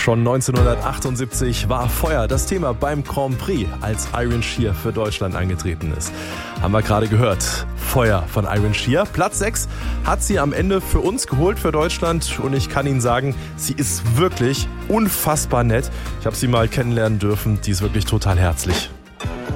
Schon 1978 war Feuer das Thema beim Grand Prix, als Iron Shear für Deutschland angetreten ist. Haben wir gerade gehört. Feuer von Iron Shear. Platz 6 hat sie am Ende für uns geholt, für Deutschland. Und ich kann Ihnen sagen, sie ist wirklich unfassbar nett. Ich habe sie mal kennenlernen dürfen. Die ist wirklich total herzlich.